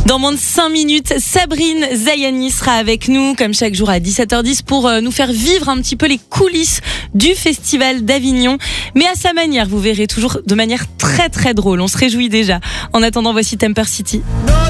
Dans moins de 5 minutes, Sabrine Zayani sera avec nous, comme chaque jour à 17h10, pour nous faire vivre un petit peu les coulisses du Festival d'Avignon. Mais à sa manière, vous verrez, toujours de manière très très drôle. On se réjouit déjà. En attendant, voici Temper City.